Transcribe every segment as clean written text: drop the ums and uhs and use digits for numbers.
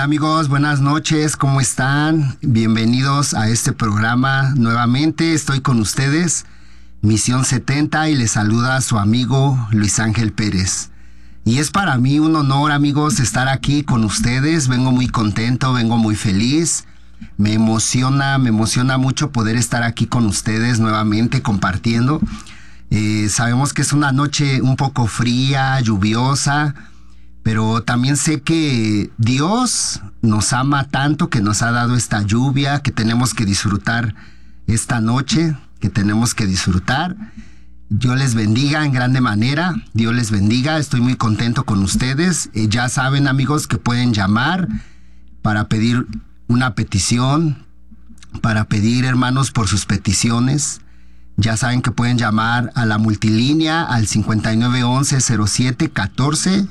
Hola amigos, buenas noches, ¿cómo están? Bienvenidos a este programa. Nuevamente estoy con ustedes, Misión 70, y les saluda a su amigo Luis Ángel Pérez. Y es para mí un honor, amigos, estar aquí con ustedes. Vengo muy contento, vengo muy feliz. Me emociona mucho poder estar aquí con ustedes nuevamente compartiendo. Sabemos que es una noche un poco fría, lluviosa, pero también sé que Dios nos ama tanto que nos ha dado esta lluvia, que tenemos que disfrutar esta noche, que tenemos que disfrutar. Dios les bendiga en grande manera, Dios les bendiga, estoy muy contento con ustedes. Ya saben, amigos, que pueden llamar para pedir una petición, para pedir, hermanos, por sus peticiones. Ya saben que pueden llamar a la multilínea al 5911-07-1440.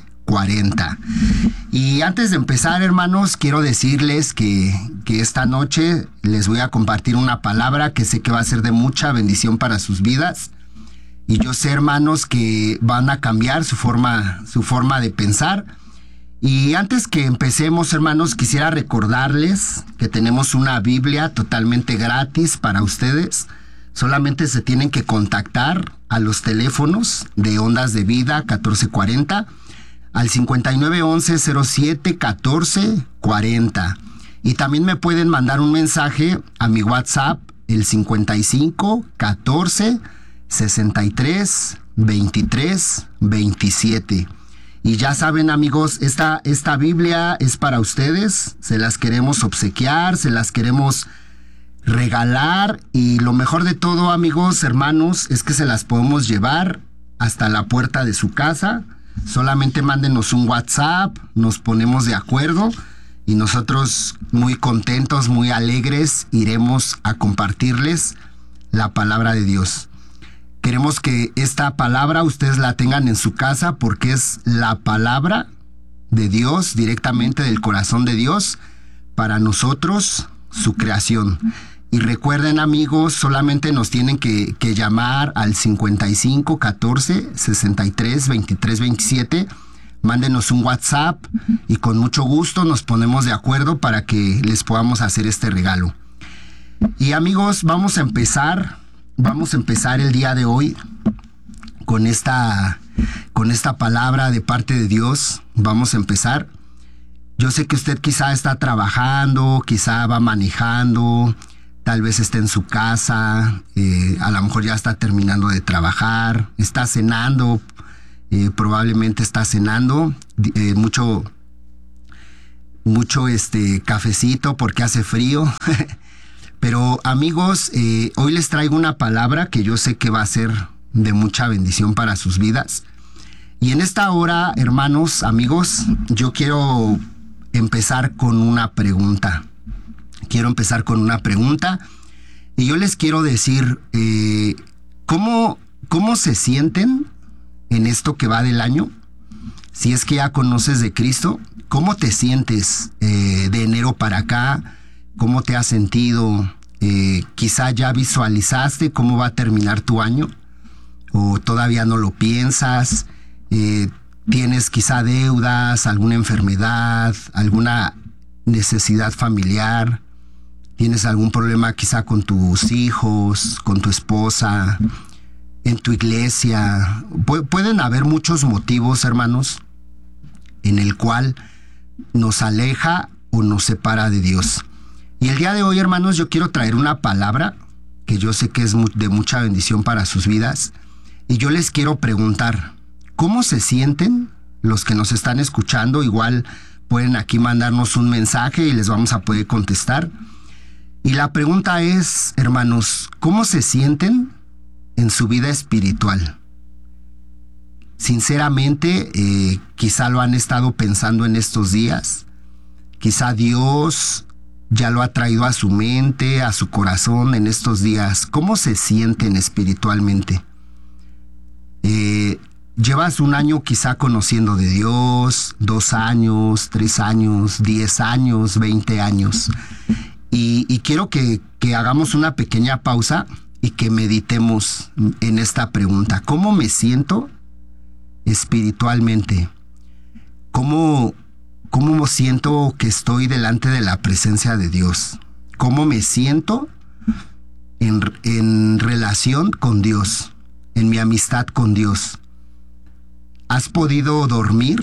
Y antes de empezar, hermanos, quiero decirles que esta noche les voy a compartir una palabra que sé que va a ser de mucha bendición para sus vidas. Y yo sé, hermanos, que van a cambiar su forma de pensar. Y antes que empecemos, hermanos, quisiera recordarles que tenemos una Biblia totalmente gratis para ustedes. Solamente se tienen que contactar a los teléfonos de Ondas de Vida 1440 al 5911-07-1440. Y también me pueden mandar un mensaje a mi WhatsApp, el 55 14 63 23 27. Y ya saben, amigos, esta Biblia es para ustedes. Se las queremos obsequiar, se las queremos regalar, y lo mejor de todo, amigos, hermanos, es que se las podemos llevar hasta la puerta de su casa. Solamente mándenos un WhatsApp, nos ponemos de acuerdo y nosotros, muy contentos, muy alegres, iremos a compartirles la palabra de Dios. Queremos que esta palabra ustedes la tengan en su casa, porque es la palabra de Dios, directamente del corazón de Dios para nosotros, su creación. Y recuerden, amigos, solamente nos tienen que llamar al 55 14 63 23 27. Mándenos un WhatsApp y con mucho gusto nos ponemos de acuerdo para que les podamos hacer este regalo. Y amigos, vamos a empezar el día de hoy con esta palabra de parte de Dios. Vamos a empezar. Yo sé que usted quizá está trabajando, quizá va manejando, tal vez está en su casa, a lo mejor ya está terminando de trabajar, está cenando, probablemente está cenando, mucho cafecito porque hace frío. Pero amigos, hoy les traigo una palabra que yo sé que va a ser de mucha bendición para sus vidas. Y en esta hora, hermanos, amigos, yo quiero empezar con una pregunta. Y yo les quiero decir, ¿cómo se sienten en esto que va del año? Si es que ya conoces de Cristo, ¿cómo te sientes de enero para acá? ¿Cómo te has sentido? Quizá ya visualizaste cómo va a terminar tu año, o todavía no lo piensas. Tienes quizá deudas, alguna enfermedad, alguna necesidad familiar. Tienes algún problema quizá con tus hijos, con tu esposa, en tu iglesia. Pueden haber muchos motivos, hermanos, en el cual nos aleja o nos separa de Dios. Y el día de hoy, hermanos, yo quiero traer una palabra que yo sé que es de mucha bendición para sus vidas. Y yo les quiero preguntar, ¿cómo se sienten los que nos están escuchando? Igual pueden aquí mandarnos un mensaje y les vamos a poder contestar. Y la pregunta es, hermanos, ¿cómo se sienten en su vida espiritual? Sinceramente, quizá lo han estado pensando en estos días. Quizá Dios ya lo ha traído a su mente, a su corazón en estos días. ¿Cómo se sienten espiritualmente? Llevas un año quizá conociendo de Dios, 2 años, 3 años, 10 años, 20 años. Y quiero que hagamos una pequeña pausa y que meditemos en esta pregunta. ¿Cómo me siento espiritualmente? ¿Cómo cómo siento que estoy delante de la presencia de Dios, cómo me siento en relación con Dios, en mi amistad con Dios. ¿Has podido dormir?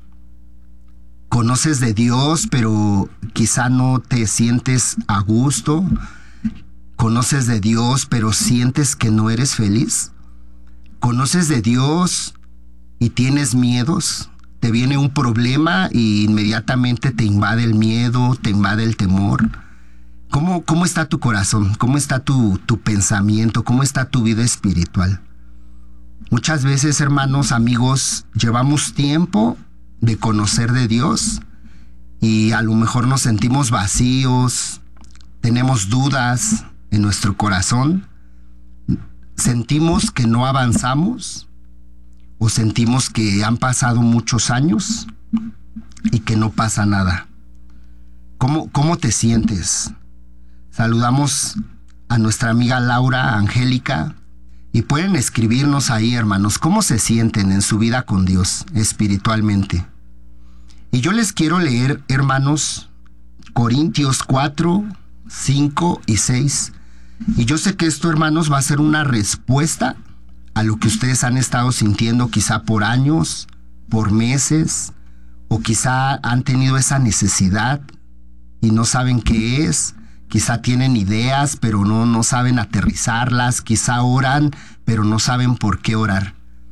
¿Conoces de Dios, pero quizá no te sientes a gusto? ¿Conoces de Dios, pero sientes que no eres feliz? ¿Conoces de Dios y tienes miedos? Te viene un problema y inmediatamente te invade el miedo, te invade el temor. ¿Cómo está tu corazón? ¿Cómo está tu pensamiento? ¿Cómo está tu vida espiritual? Muchas veces, hermanos, amigos, llevamos tiempo de conocer de Dios y a lo mejor nos sentimos vacíos, tenemos dudas en nuestro corazón, sentimos que no avanzamos o sentimos que han pasado muchos años y que no pasa nada. ¿Cómo te sientes? Saludamos a nuestra amiga Laura Angélica y pueden escribirnos ahí, hermanos, cómo se sienten en su vida con Dios espiritualmente. Y yo les quiero leer, hermanos, Corintios 4, 5 y 6. Y yo sé que esto, hermanos, va a ser una respuesta a lo que ustedes han estado sintiendo quizá por años, por meses, o quizá han tenido esa necesidad y no saben qué es. Quizá tienen ideas, pero no saben aterrizarlas. Quizá oran, pero no saben por qué orar.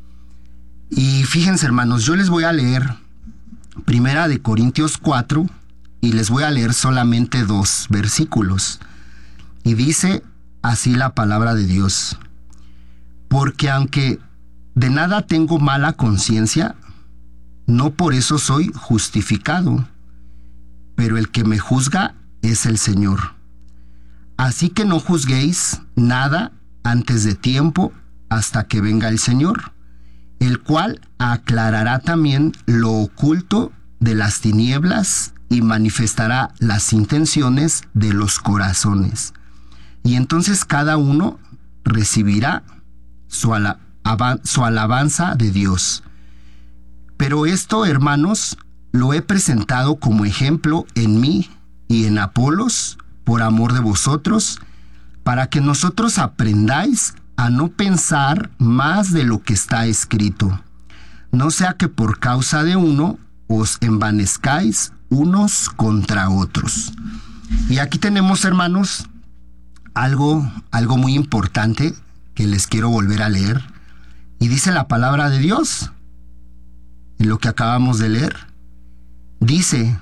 Y fíjense, hermanos, yo les voy a leer Primera de Corintios 4 y les voy a leer solamente 2 versículos. Y dice así la palabra de Dios: porque aunque de nada tengo mala conciencia, no por eso soy justificado, pero el que me juzga es el Señor. Así que no juzguéis nada antes de tiempo hasta que venga el Señor, el cual aclarará también lo oculto de las tinieblas y manifestará las intenciones de los corazones. Y entonces cada uno recibirá su alabanza de Dios. Pero esto, hermanos, lo he presentado como ejemplo en mí y en Apolos, por amor de vosotros, para que nosotros aprendáis a no pensar más de lo que está escrito, no sea que por causa de uno os envanezcáis unos contra otros. Y aquí tenemos, hermanos, algo muy importante que les quiero volver a leer. Y dice la palabra de Dios, en lo que acabamos de leer, dice: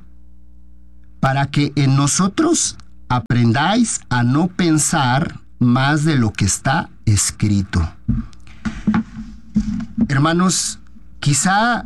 para que en nosotros aprendáis a no pensar más de lo que está escrito. Hermanos, quizá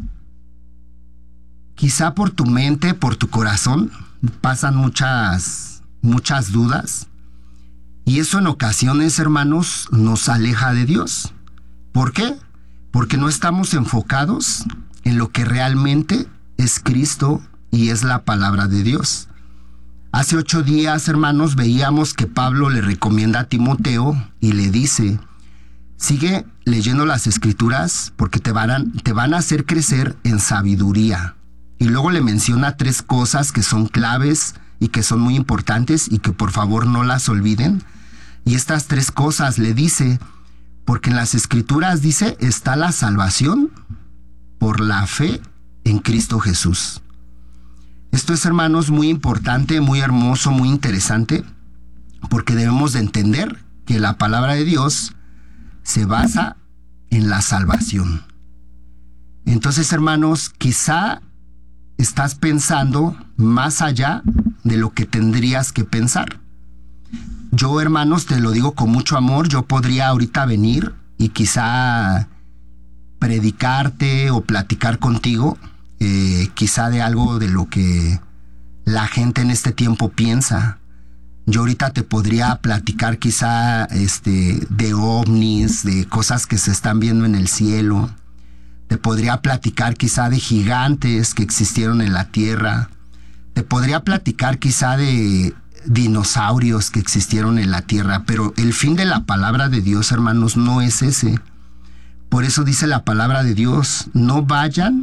por tu mente, por tu corazón, pasan muchas dudas. Y eso en ocasiones, hermanos, nos aleja de Dios. ¿Por qué? Porque no estamos enfocados en lo que realmente es Cristo y es la palabra de Dios. Hace 8 días, hermanos, veíamos que Pablo le recomienda a Timoteo y le dice: sigue leyendo las Escrituras porque te van a hacer crecer en sabiduría. Y luego le menciona 3 cosas que son claves y que son muy importantes y que por favor no las olviden. Y estas 3 cosas le dice, porque en las Escrituras dice, está la salvación por la fe en Cristo Jesús. Esto es, hermanos, muy importante, muy hermoso, muy interesante, porque debemos de entender que la palabra de Dios se basa en la salvación. Entonces, hermanos, quizá estás pensando más allá de lo que tendrías que pensar. Yo, hermanos, te lo digo con mucho amor, yo podría ahorita venir y quizá predicarte o platicar contigo, quizá de algo de lo que la gente en este tiempo piensa. Yo ahorita te podría platicar quizá de ovnis, de cosas que se están viendo en el cielo. Te podría platicar quizá de gigantes que existieron en la tierra. Te podría platicar quizá de dinosaurios que existieron en la tierra. Pero el fin de la palabra de Dios, hermanos, no es ese. Por eso dice la palabra de Dios: no vayan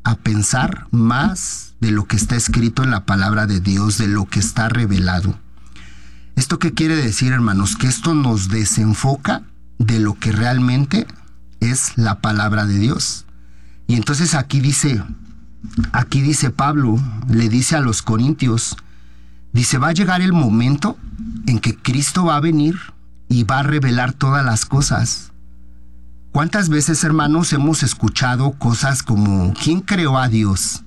a pensar más de lo que está escrito en la palabra de Dios, de lo que está revelado. ¿Esto qué quiere decir, hermanos? Que esto nos desenfoca de lo que realmente es la palabra de Dios. Y entonces aquí dice Pablo, le dice a los corintios, dice, va a llegar el momento en que Cristo va a venir y va a revelar todas las cosas. ¿Cuántas veces, hermanos, hemos escuchado cosas como, ¿quién creó a Dios?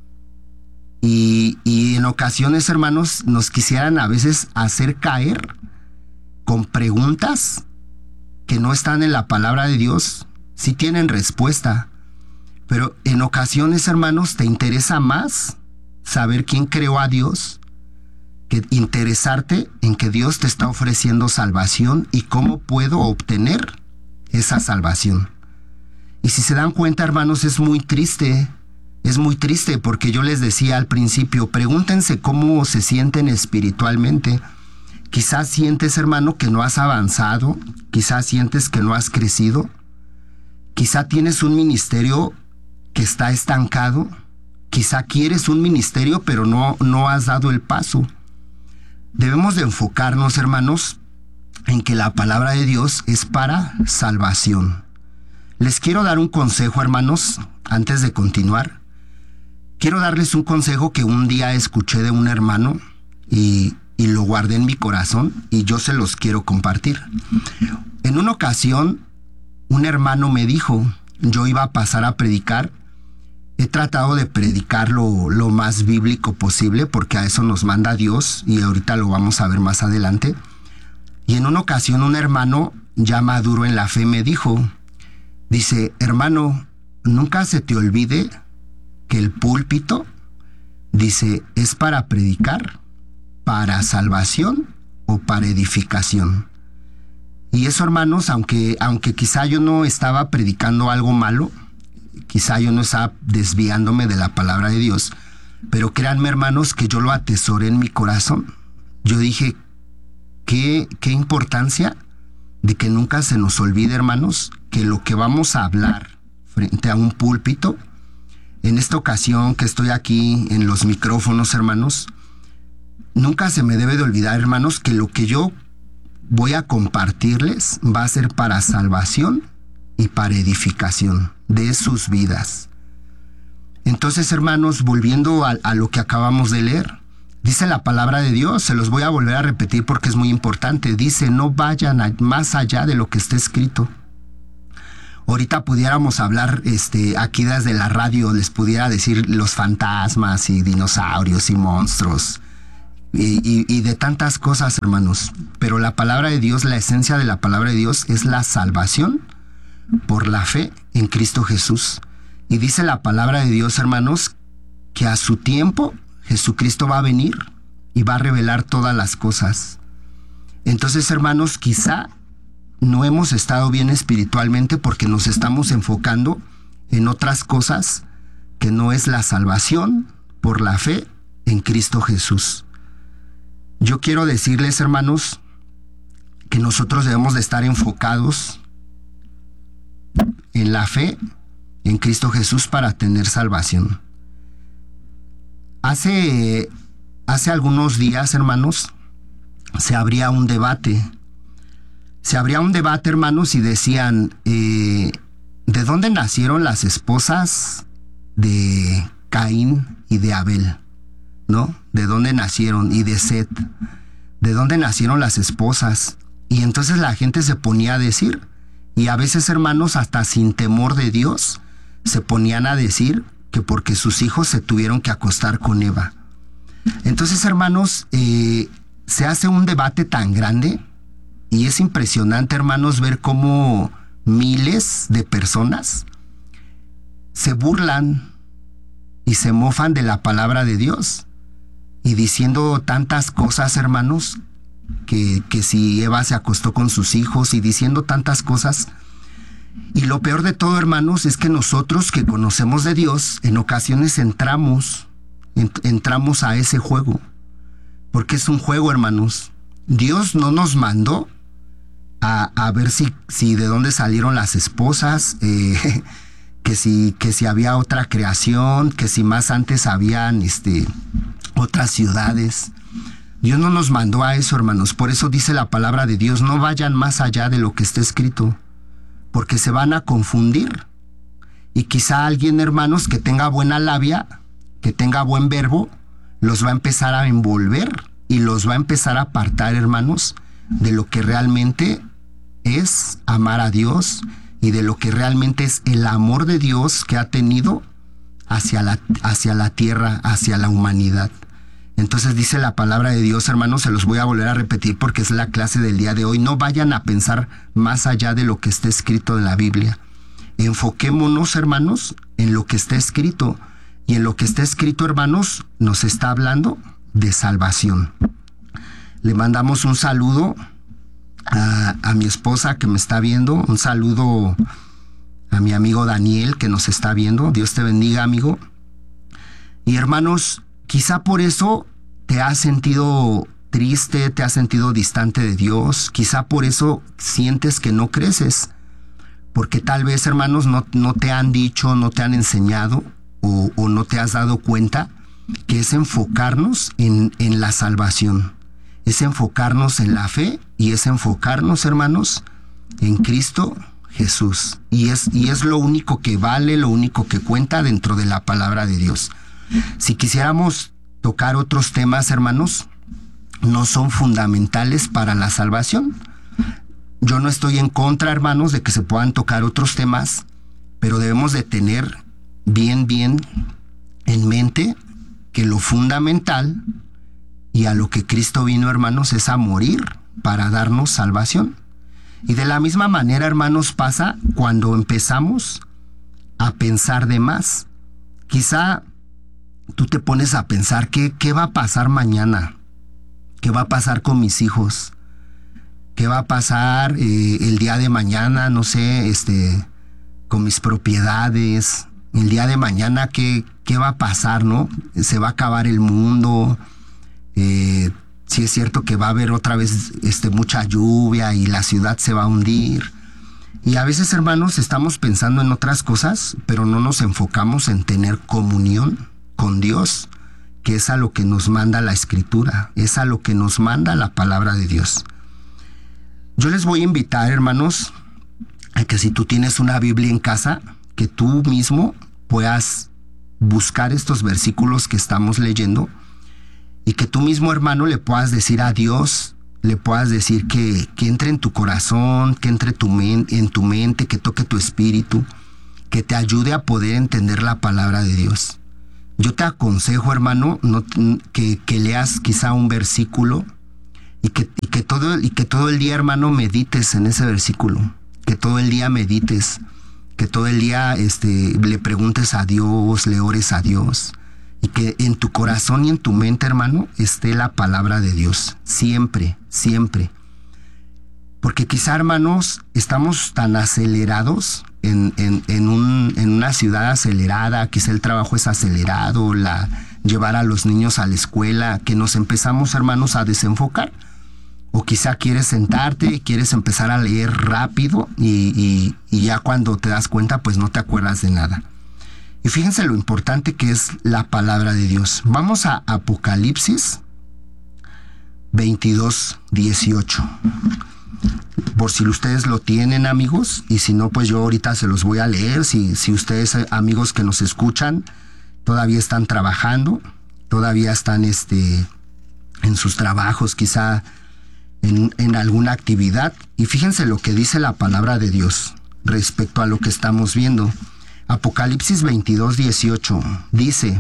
Y en ocasiones, hermanos, nos quisieran a veces hacer caer con preguntas que no están en la palabra de Dios. Sí tienen respuesta, pero en ocasiones, hermanos, te interesa más saber quién creó a Dios que interesarte en que Dios te está ofreciendo salvación y cómo puedo obtener esa salvación. Y si se dan cuenta, hermanos, es muy triste porque yo les decía al principio, pregúntense cómo se sienten espiritualmente. Quizás sientes, hermano, que no has avanzado, quizás sientes que no has crecido, quizá tienes un ministerio que está estancado, quizá quieres un ministerio pero no has dado el paso. Debemos de enfocarnos, hermanos, en que la palabra de Dios es para salvación. Les quiero dar un consejo, hermanos, antes de continuar. Quiero darles un consejo que un día escuché de un hermano y lo guardé en mi corazón y yo se los quiero compartir. En una ocasión, un hermano me dijo, yo iba a pasar a predicar. He tratado de predicar lo más bíblico posible porque a eso nos manda Dios y ahorita lo vamos a ver más adelante. Y en una ocasión un hermano ya maduro en la fe me dijo, dice, hermano, nunca se te olvide que el púlpito, dice, es para predicar, para salvación o para edificación. Y eso, hermanos, aunque quizá yo no estaba predicando algo malo, quizá yo no estaba desviándome de la palabra de Dios, pero créanme, hermanos, que yo lo atesoré en mi corazón. Yo dije, qué importancia de que nunca se nos olvide, hermanos, que lo que vamos a hablar frente a un púlpito, en esta ocasión que estoy aquí en los micrófonos, hermanos, nunca se me debe de olvidar, hermanos, que lo que yo voy a compartirles va a ser para salvación y para edificación de sus vidas. Entonces, hermanos, volviendo a lo que acabamos de leer, dice la palabra de Dios, se los voy a volver a repetir porque es muy importante, dice, no vayan más allá de lo que está escrito. Ahorita pudiéramos hablar aquí desde la radio, les pudiera decir los fantasmas y dinosaurios y monstruos y de tantas cosas, hermanos, pero la palabra de Dios, la esencia de la palabra de Dios es la salvación por la fe en Cristo Jesús. Y dice la palabra de Dios, hermanos, que a su tiempo Jesucristo va a venir y va a revelar todas las cosas. Entonces, hermanos, quizá no hemos estado bien espiritualmente porque nos estamos enfocando en otras cosas que no es la salvación por la fe en Cristo Jesús. Yo quiero decirles, hermanos, que nosotros debemos de estar enfocados en la fe en Cristo Jesús para tener salvación. Hace algunos días, hermanos, se abría un debate, hermanos, y decían, ¿de dónde nacieron las esposas de Caín y de Abel? ¿No? ¿De dónde nacieron? Y de Set. ¿De dónde nacieron las esposas? Y entonces la gente se ponía a decir, y a veces, hermanos, hasta sin temor de Dios, se ponían a decir que porque sus hijos se tuvieron que acostar con Eva. Entonces, hermanos, se hace un debate tan grande y es impresionante, hermanos, ver cómo miles de personas se burlan y se mofan de la palabra de Dios y diciendo tantas cosas, hermanos, que si Eva se acostó con sus hijos y diciendo tantas cosas. Y lo peor de todo, hermanos, es que nosotros que conocemos de Dios, en ocasiones entramos a ese juego, porque es un juego, hermanos. Dios no nos mandó a ver si de dónde salieron las esposas, que si había otra creación, que si más antes habían otras ciudades. Dios no nos mandó a eso, hermanos. Por eso dice la palabra de Dios, no vayan más allá de lo que está escrito, porque se van a confundir. Y quizá alguien, hermanos, que tenga buena labia, que tenga buen verbo, los va a empezar a envolver y los va a empezar a apartar, hermanos, de lo que realmente es amar a Dios y de lo que realmente es el amor de Dios que ha tenido hacia la tierra, hacia la humanidad. Entonces dice la palabra de Dios, hermanos, se los voy a volver a repetir porque es la clase del día de hoy. No vayan a pensar más allá de lo que está escrito en la Biblia. Enfoquémonos, hermanos, en lo que está escrito. Y en lo que está escrito, hermanos, nos está hablando de salvación. Le mandamos un saludo a mi esposa que me está viendo. Un saludo a mi amigo Daniel que nos está viendo. Dios te bendiga, amigo. Y hermanos, quizá por eso te has sentido triste, te has sentido distante de Dios. Quizá por eso sientes que no creces. Porque tal vez, hermanos, no te han dicho, no te han enseñado o no te has dado cuenta que es enfocarnos en la salvación. Es enfocarnos en la fe y es enfocarnos, hermanos, en Cristo Jesús. Y es lo único que vale, lo único que cuenta dentro de la palabra de Dios. Si quisiéramos tocar otros temas, hermanos, no son fundamentales para la salvación. Yo no estoy en contra, hermanos, de que se puedan tocar otros temas, pero debemos de tener bien en mente que lo fundamental y a lo que Cristo vino, hermanos, es a morir para darnos salvación. Y de la misma manera, hermanos, pasa cuando empezamos a pensar de más. Quizá tú te pones a pensar ¿qué va a pasar mañana? ¿Qué va a pasar con mis hijos? ¿Qué va a pasar el día de mañana? No sé, con mis propiedades. El día de mañana, ¿qué va a pasar, no? ¿Se va a acabar el mundo? Sí es cierto que va a haber otra vez mucha lluvia y la ciudad se va a hundir. Y a veces, hermanos, estamos pensando en otras cosas, pero no nos enfocamos en tener comunión con Dios, que es a lo que nos manda la Escritura, es a lo que nos manda la palabra de Dios. Yo les voy a invitar, hermanos, a que si tú tienes una Biblia en casa, que tú mismo puedas buscar estos versículos que estamos leyendo y que tú mismo, hermano, le puedas decir a Dios, le puedas decir que entre en tu corazón, que entre en tu mente, que toque tu espíritu, que te ayude a poder entender la palabra de Dios. Yo te aconsejo, hermano, que leas quizá un versículo y que todo el día, hermano, medites en ese versículo, que todo el día medites, que todo el día le preguntes a Dios, le ores a Dios, y que en tu corazón y en tu mente, hermano, esté la palabra de Dios, siempre, siempre. Porque quizá, hermanos, estamos tan acelerados en una ciudad acelerada, quizá el trabajo es acelerado, llevar a los niños a la escuela, que nos empezamos, hermanos, a desenfocar. O quizá quieres sentarte, quieres empezar a leer rápido y ya cuando te das cuenta, pues no te acuerdas de nada. Y fíjense lo importante que es la palabra de Dios. Vamos a Apocalipsis 22:18. Por si ustedes lo tienen, amigos, y si no, pues yo ahorita se los voy a leer. Si ustedes, amigos que nos escuchan, todavía están trabajando, todavía están en sus trabajos, quizá en alguna actividad. Y fíjense lo que dice la palabra de Dios respecto a lo que estamos viendo. Apocalipsis 22:18 dice: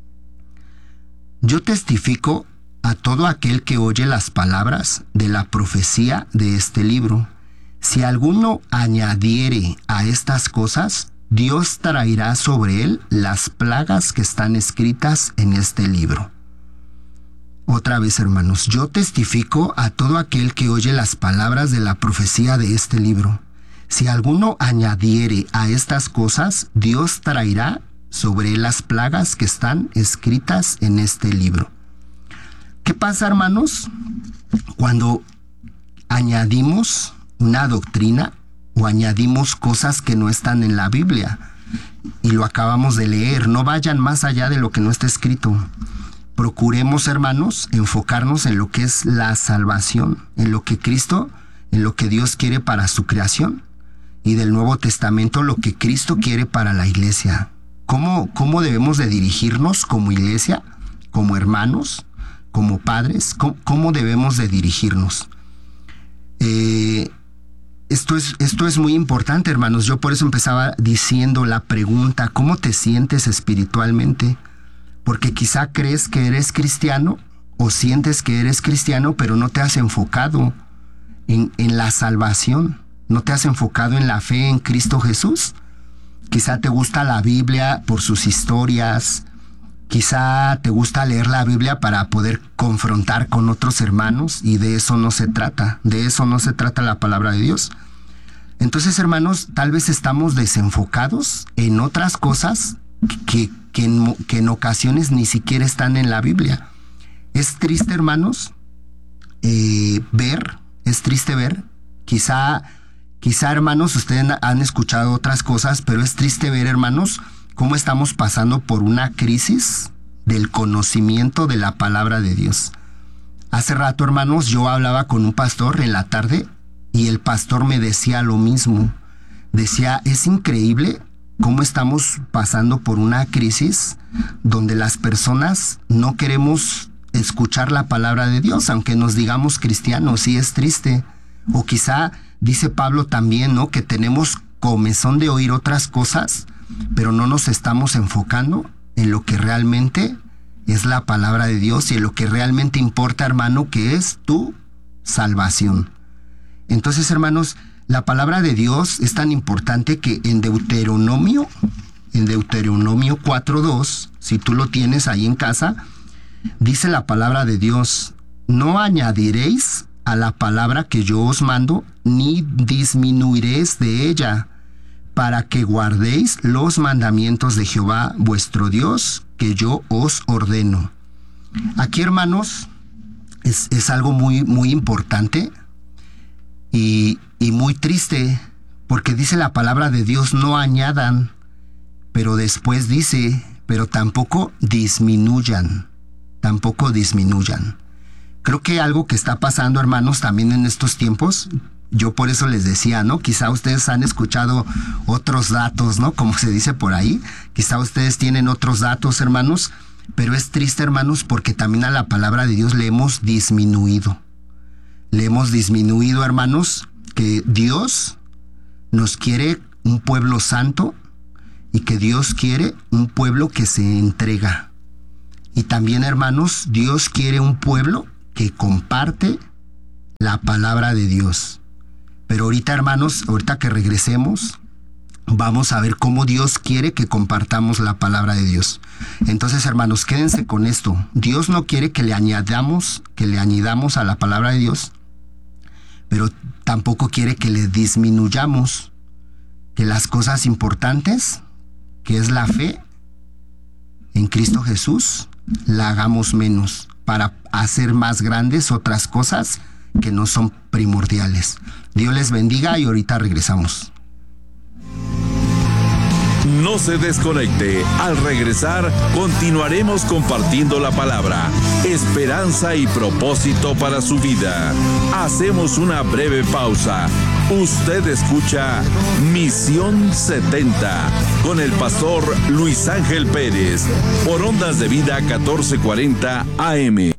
yo testifico a todo aquel que oye las palabras de la profecía de este libro. Si alguno añadiere a estas cosas, Dios traerá sobre él las plagas que están escritas en este libro. Otra vez, hermanos, yo testifico a todo aquel que oye las palabras de la profecía de este libro. Si alguno añadiere a estas cosas, Dios traerá sobre él las plagas que están escritas en este libro. ¿Qué pasa, hermanos, cuando añadimos una doctrina o añadimos cosas que no están en la Biblia? y lo acabamos de leer. No vayan más allá de lo que no está escrito. Procuremos, hermanos, enfocarnos en lo que es la salvación, en lo que Cristo, en lo que Dios quiere para su creación, y del Nuevo Testamento lo que Cristo quiere para la iglesia. ¿Cómo debemos de dirigirnos como iglesia, como hermanos, como padres? ¿Cómo debemos de dirigirnos? Esto es muy importante, hermanos. Yo por eso empezaba diciendo la pregunta: ¿cómo te sientes espiritualmente? Porque quizá crees que eres cristiano o sientes que eres cristiano, pero no te has enfocado en la salvación. No te has enfocado en la fe en Cristo Jesús. Quizá te gusta la Biblia por sus historias. Quizá te gusta leer la Biblia para poder confrontar con otros hermanos, y de eso no se trata. De eso no se trata la palabra de Dios. Entonces, hermanos, tal vez estamos desenfocados en otras cosas que en ocasiones ni siquiera están en la Biblia. Es triste, hermanos, es triste ver, quizá, hermanos, ustedes han escuchado otras cosas, pero es triste ver, hermanos, cómo estamos pasando por una crisis del conocimiento de la palabra de Dios. Hace rato, hermanos, yo hablaba con un pastor en la tarde y el pastor me decía lo mismo. Decía, es increíble cómo estamos pasando por una crisis donde las personas no queremos escuchar la palabra de Dios, aunque nos digamos cristianos. Sí, es triste. O quizá dice Pablo también, ¿no?, que tenemos comezón de oír otras cosas, pero no nos estamos enfocando en lo que realmente es la palabra de Dios y en lo que realmente importa, hermano, que es tu salvación. Entonces, hermanos, la palabra de Dios es tan importante que en Deuteronomio 4:2, si tú lo tienes ahí en casa, dice la palabra de Dios: no añadiréis a la palabra que yo os mando, ni disminuiréis de ella, para que guardéis los mandamientos de Jehová vuestro Dios, que yo os ordeno. Aquí, hermanos, es algo muy, muy importante y muy triste, porque dice la palabra de Dios: no añadan, pero después dice, pero tampoco disminuyan. Creo que algo que está pasando, hermanos, también en estos tiempos, yo por eso les decía, ¿no? Quizá ustedes han escuchado otros datos, ¿no?, como se dice por ahí. Quizá ustedes tienen otros datos, hermanos, pero es triste, hermanos, porque también a la palabra de Dios le hemos disminuido. Hermanos, que Dios nos quiere un pueblo santo y que Dios quiere un pueblo que se entrega. Y también, hermanos, Dios quiere un pueblo que comparte la palabra de Dios. Pero ahorita, hermanos, ahorita que regresemos, vamos a ver cómo Dios quiere que compartamos la palabra de Dios. Entonces, hermanos, quédense con esto. Dios no quiere que le añadamos a la palabra de Dios, pero tampoco quiere que le disminuyamos, que las cosas importantes, que es la fe en Cristo Jesús, la hagamos menos para hacer más grandes otras cosas que no son primordiales. Dios les bendiga y ahorita regresamos. No se desconecte. Al regresar, continuaremos compartiendo la palabra, esperanza y propósito para su vida. Hacemos una breve pausa. Usted escucha Misión 70 con el pastor Luis Ángel Pérez por Ondas de Vida 1440 AM.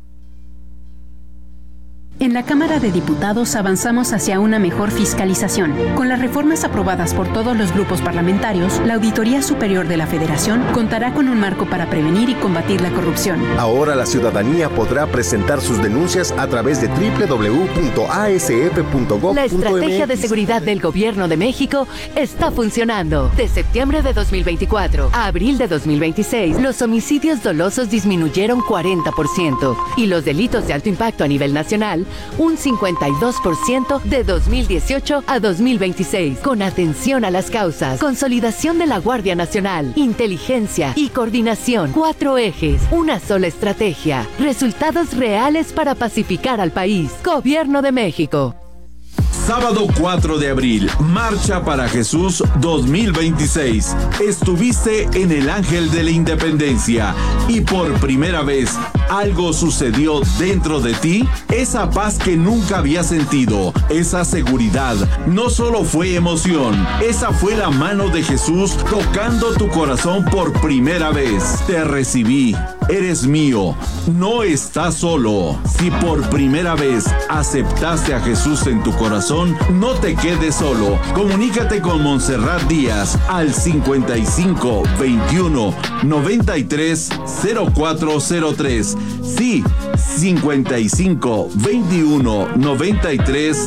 En la Cámara de Diputados avanzamos hacia una mejor fiscalización. Con las reformas aprobadas por todos los grupos parlamentarios, la Auditoría Superior de la Federación contará con un marco para prevenir y combatir la corrupción. Ahora la ciudadanía podrá presentar sus denuncias a través de www.asf.gov.mx. La estrategia de seguridad del Gobierno de México está funcionando. De septiembre de 2024 a abril de 2026, los homicidios dolosos disminuyeron 40% y los delitos de alto impacto a nivel nacional un 52% de 2018 a 2026, con atención a las causas, consolidación de la Guardia Nacional, inteligencia y coordinación. 4 ejes, una sola estrategia, resultados reales para pacificar al país. Gobierno de México. Sábado 4 de abril, Marcha para Jesús 2026. Estuviste en el Ángel de la Independencia y por primera vez algo sucedió dentro de ti. Esa paz que nunca había sentido, esa seguridad, no solo fue emoción, esa fue la mano de Jesús tocando tu corazón por primera vez. Te recibí, eres mío, no estás solo. Si por primera vez aceptaste a Jesús en tu corazón, no te quedes solo. Comunícate con Montserrat Díaz al 55 21 93 0403. Sí, 55 21 93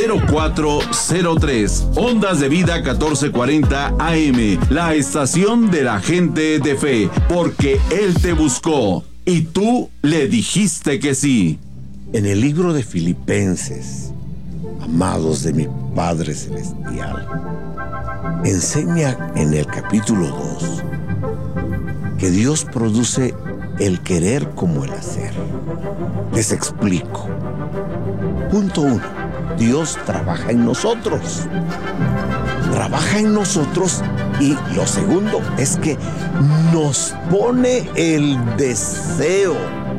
0403. Ondas de Vida 1440 AM, la estación de la gente de fe, porque Él te buscó y tú le dijiste que sí. En el libro de Filipenses, amados de mi Padre Celestial, enseña en el capítulo 2 que Dios produce el querer como el hacer. Les explico. Punto 1. Dios trabaja en nosotros. Trabaja en nosotros y lo segundo es que nos pone el deseo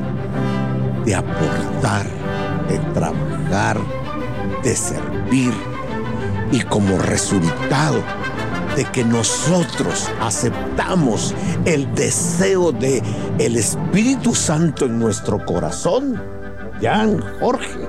de aportar, de trabajar, de servir, y como resultado de que nosotros aceptamos el deseo de el Espíritu Santo en nuestro corazón, Jan, Jorge,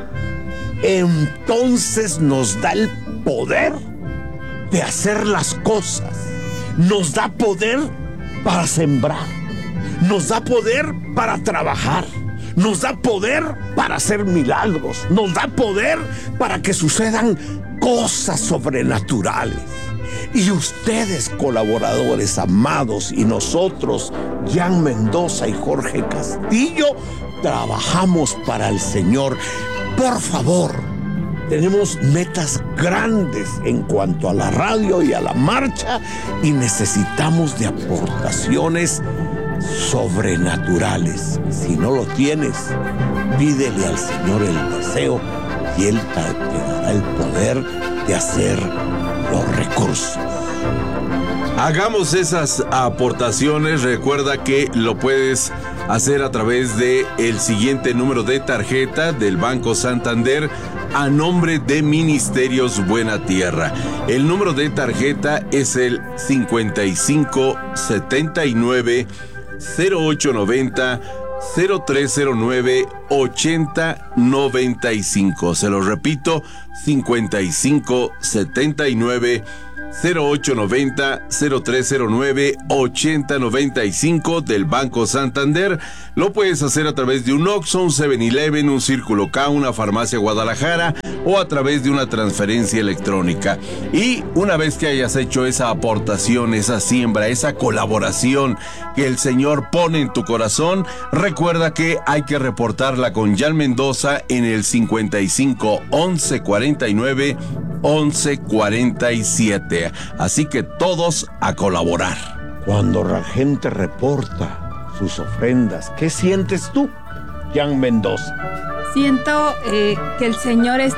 entonces nos da el poder de hacer las cosas, nos da poder para sembrar, nos da poder para trabajar, nos da poder para hacer milagros, nos da poder para que sucedan cosas sobrenaturales. Y ustedes, colaboradores amados, y nosotros, Jan Mendoza y Jorge Castillo, trabajamos para el Señor. Por favor, tenemos metas grandes en cuanto a la radio y a la marcha y necesitamos de aportaciones sobrenaturales. Si no lo tienes, pídele al Señor el deseo y Él te dará el poder de hacer los recursos. Hagamos esas aportaciones. Recuerda que lo puedes hacer a través de el siguiente número de tarjeta del Banco Santander a nombre de Ministerios Buena Tierra. El número de tarjeta es el 5579 0890 0309 8095. Se lo repito, 5579 0890 0309 8095 del Banco Santander. Lo puedes hacer a través de un Oxxo, un 7-Eleven, un Círculo K, una farmacia Guadalajara o a través de una transferencia electrónica. Y una vez que hayas hecho esa aportación, esa siembra, esa colaboración que el Señor pone en tu corazón, recuerda que hay que reportarla con Jan Mendoza en el 55 11 49 11 47. Así que todos a colaborar. Cuando la gente reporta sus ofrendas, ¿qué sientes tú, Jan Mendoza? Siento que el Señor